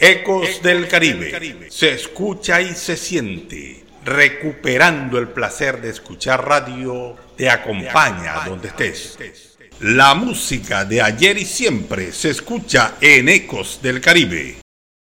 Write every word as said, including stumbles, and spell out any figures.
Ecos del Caribe. Se escucha y se siente. Recuperando el placer de escuchar radio, te acompaña donde estés. La música de ayer y siempre se escucha en Ecos del Caribe.